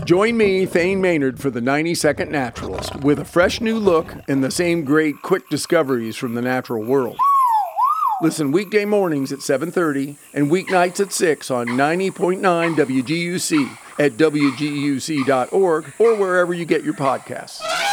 Join me, Thane Maynard, for the 90-Second Naturalist, with a fresh new look and the same great quick discoveries from the natural world. Listen weekday mornings at 7:30 and weeknights at 6 on 90.9 WGUC at WGUC.org or wherever you get your podcasts.